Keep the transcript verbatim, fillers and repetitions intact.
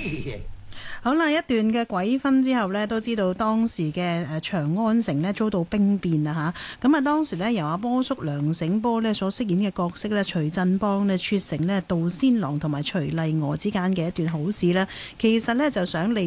好啦，一段嘅鬼婚之後呢，都知道當時嘅誒長安城呢遭到兵變啦嚇。咁啊，當時呢，由阿波叔梁醒波呢所飾演嘅角色呢，徐振邦呢，撮成呢杜仙郎同埋徐麗娥之間嘅一段好事啦。其實呢，就想利